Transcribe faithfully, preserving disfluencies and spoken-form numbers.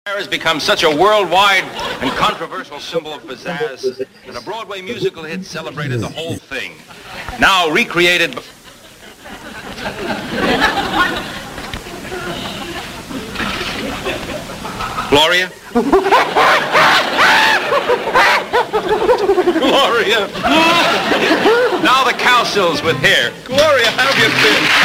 has become such a worldwide and controversial symbol of pizzazz that a Broadway musical hit celebrated the whole thing. Now recreated... Gloria? Gloria? Now the Cowsills with hair. Gloria, how have you been?